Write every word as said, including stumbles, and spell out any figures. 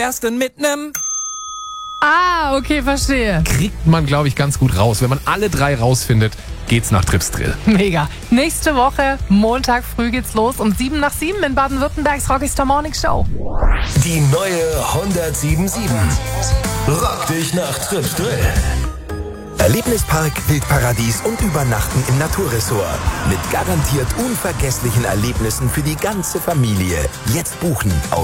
ersten mit nem... Ah, okay, verstehe. Kriegt man, glaube ich, ganz gut raus. Wenn man alle drei rausfindet, geht's nach Tripsdrill. Mega. Nächste Woche, Montag früh geht's los um sieben nach sieben in Baden-Württembergs Rockstar Morning Show. Die neue hundertsiebenundsiebzig. Rock dich nach Tripsdrill. Erlebnispark, Wildparadies und Übernachten im Naturressort. Mit garantiert unvergesslichen Erlebnissen für die ganze Familie. Jetzt buchen auf